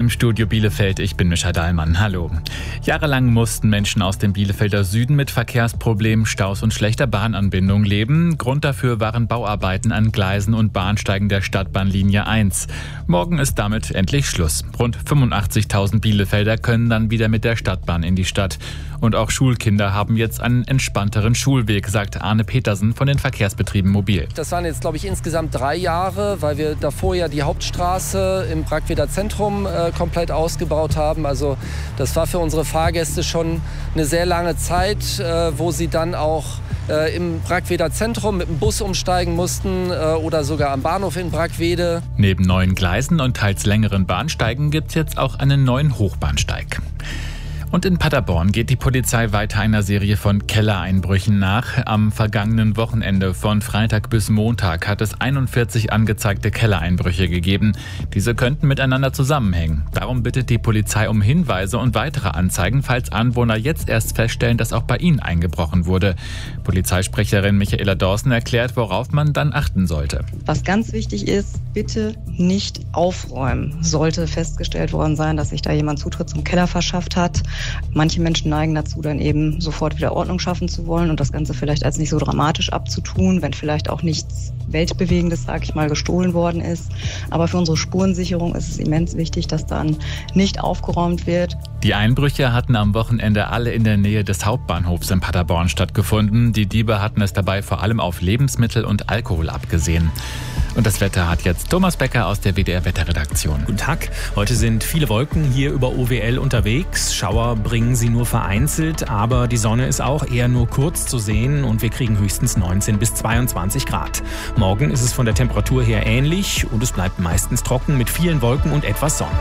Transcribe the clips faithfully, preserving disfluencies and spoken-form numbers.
Im Studio Bielefeld, ich bin Mischa Dahlmann. Hallo. Jahrelang mussten Menschen aus dem Bielefelder Süden mit Verkehrsproblemen, Staus und schlechter Bahnanbindung leben. Grund dafür waren Bauarbeiten an Gleisen und Bahnsteigen der Stadtbahnlinie eins. Morgen ist damit endlich Schluss. Rund fünfundachtzigtausend Bielefelder können dann wieder mit der Stadtbahn in die Stadt. Und auch Schulkinder haben jetzt einen entspannteren Schulweg, sagt Arne Petersen von den Verkehrsbetrieben Mobil. Das waren jetzt, glaube ich, insgesamt drei Jahre, weil wir davor ja die Hauptstraße im Brackweder Zentrum äh, komplett ausgebaut haben. Also das war für unsere Fahrgäste schon eine sehr lange Zeit, äh, wo sie dann auch äh, im Brackweder Zentrum mit dem Bus umsteigen mussten äh, oder sogar am Bahnhof in Brackwede. Neben neuen Gleisen und teils längeren Bahnsteigen gibt es jetzt auch einen neuen Hochbahnsteig. Und in Paderborn geht die Polizei weiter einer Serie von Kellereinbrüchen nach. Am vergangenen Wochenende von Freitag bis Montag hat es einundvierzig angezeigte Kellereinbrüche gegeben. Diese könnten miteinander zusammenhängen. Darum bittet die Polizei um Hinweise und weitere Anzeigen, falls Anwohner jetzt erst feststellen, dass auch bei ihnen eingebrochen wurde. Polizeisprecherin Michaela Dorsen erklärt, worauf man dann achten sollte. Was ganz wichtig ist, bitte nicht aufräumen. Sollte festgestellt worden sein, dass sich da jemand Zutritt zum Keller verschafft hat. Manche Menschen neigen dazu, dann eben sofort wieder Ordnung schaffen zu wollen und das Ganze vielleicht als nicht so dramatisch abzutun, wenn vielleicht auch nichts Weltbewegendes, sag ich mal, gestohlen worden ist. Aber für unsere Spurensicherung ist es immens wichtig, dass dann nicht aufgeräumt wird. Die Einbrüche hatten am Wochenende alle in der Nähe des Hauptbahnhofs in Paderborn stattgefunden. Die Diebe hatten es dabei vor allem auf Lebensmittel und Alkohol abgesehen. Und das Wetter hat jetzt Thomas Becker aus der W D R-Wetterredaktion. Guten Tag. Heute sind viele Wolken hier über O W L unterwegs. Schauer bringen sie nur vereinzelt, aber die Sonne ist auch eher nur kurz zu sehen und wir kriegen höchstens neunzehn bis zweiundzwanzig Grad. Morgen ist es von der Temperatur her ähnlich und es bleibt meistens trocken mit vielen Wolken und etwas Sonne.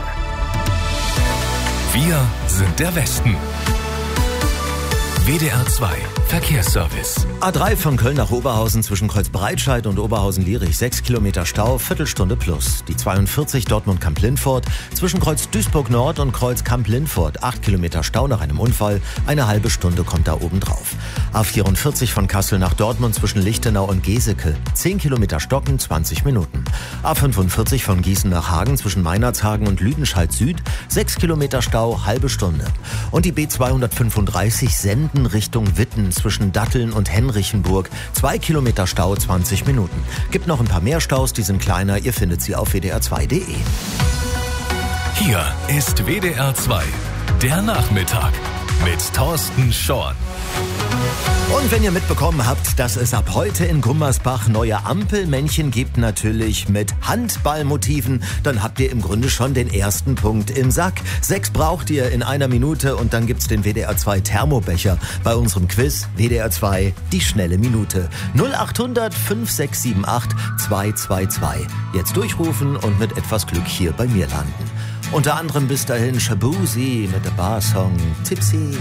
Wir sind der Westen. W D R zwei Verkehrsservice. A drei von Köln nach Oberhausen zwischen Kreuz Breitscheid und Oberhausen-Lierich sechs Kilometer Stau, Viertelstunde plus. Die zweiundvierzig Dortmund-Kamp-Lindfort zwischen Kreuz Duisburg-Nord und Kreuz Kamp-Lindfort acht Kilometer Stau nach einem Unfall, eine halbe Stunde kommt da oben drauf. A vierundvierzig von Kassel nach Dortmund zwischen Lichtenau und Geseke zehn Kilometer Stocken, zwanzig Minuten. A fünfundvierzig von Gießen nach Hagen zwischen Meinerzhagen und Lüdenscheid Süd sechs Kilometer Stau, halbe Stunde. Und die B zweihundertfünfunddreißig Senden Richtung Witten zwischen Datteln und Henrichenburg. Zwei Kilometer Stau, zwanzig Minuten. Gibt noch ein paar mehr Staus, die sind kleiner. Ihr findet sie auf w d r zwei punkt d e. Hier ist W D R zwei, der Nachmittag mit Thorsten Schorn. Und wenn ihr mitbekommen habt, dass es ab heute in Gummersbach neue Ampelmännchen gibt, natürlich mit Handballmotiven, dann habt ihr im Grunde schon den ersten Punkt im Sack. Sechs braucht ihr in einer Minute und dann gibt's den W D R zwei Thermobecher bei unserem Quiz W D R zwei, die schnelle Minute. null achthundert fünf sechs sieben acht zwei zwei zwei. Jetzt durchrufen und mit etwas Glück hier bei mir landen. Unter anderem bis dahin Shabuzi mit der Barsong Tipsy.